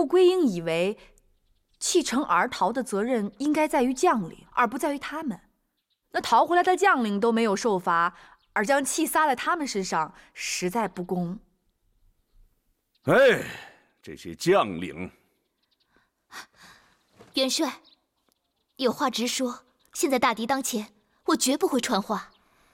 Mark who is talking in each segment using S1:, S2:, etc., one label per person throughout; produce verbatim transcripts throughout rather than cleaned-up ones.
S1: 陆龟英以为弃城而逃的责任应该在于将领，而不在于他们。那逃回来的将领都没有受罚，而将气撒在他们身上，实在不公。
S2: 哎，这些将领，
S3: 元帅，有话直说。现在大敌当前，我绝不会传话。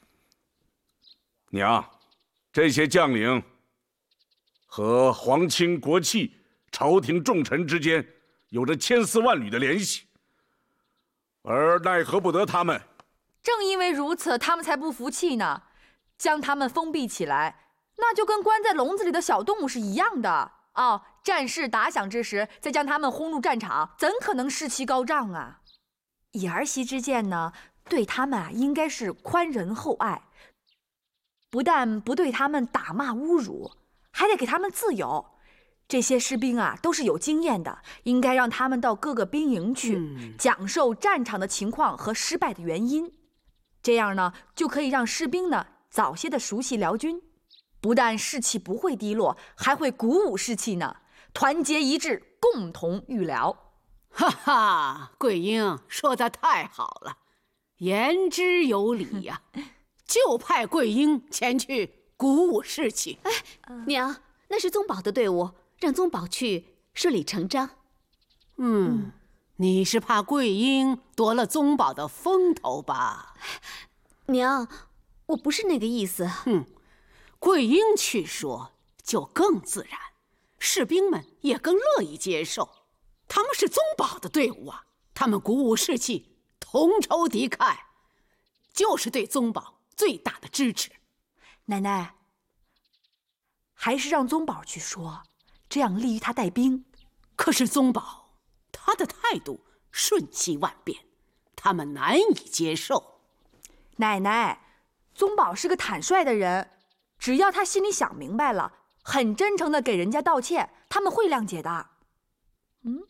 S2: 娘，这些将领和皇亲国戚、朝廷重臣之间有着千丝万缕的联系，而奈何不得他们。
S1: 正因为如此，他们才不服气呢。将他们封闭起来，那就跟关在笼子里的小动物是一样的。哦，战事打响之时，再将他们轰入战场，怎可能士气高涨啊？以儿媳之见呢，对他们啊，应该是宽仁厚爱，不但不对他们打骂侮辱，还得给他们自由。这些士兵啊，都是有经验的，应该让他们到各个兵营去，嗯、讲授战场的情况和失败的原因。这样呢，就可以让士兵呢早些的熟悉辽军，不但士气不会低落，还会鼓舞士气呢。团结一致，共同御辽。
S4: 哈哈，桂英说得太好了，言之有理呀、啊。就派桂英前去鼓舞士气。
S3: 哎，娘，那是宗保的队伍，让宗保去顺理成章。
S4: 嗯。嗯，你是怕桂英夺了宗保的风头吧？
S3: 娘，我不是那个意思。
S4: 哼，桂英去说就更自然，士兵们也更乐意接受。他们是宗保的队伍啊，他们鼓舞士气，同仇敌忾，就是对宗保最大的支持。
S1: 奶奶，还是让宗保去说，这样利于他带兵。
S4: 可是宗保他的态度瞬息万变，他们难以接受。
S1: 奶奶，宗保是个坦率的人，只要他心里想明白了，很真诚的给人家道歉，他们会谅解的。嗯。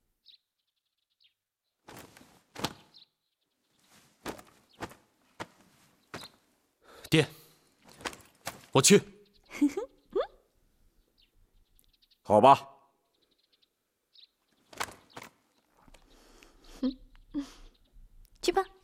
S5: 爹，我去。
S2: 好吧。
S1: 去吧。